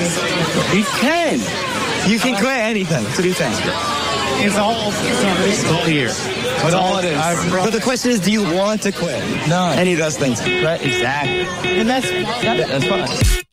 You can. You can quit anything. What do you think? It's all here. That's all it is. But the question is, do you want to quit? No. Any of those things, right? Exactly. And that's fine.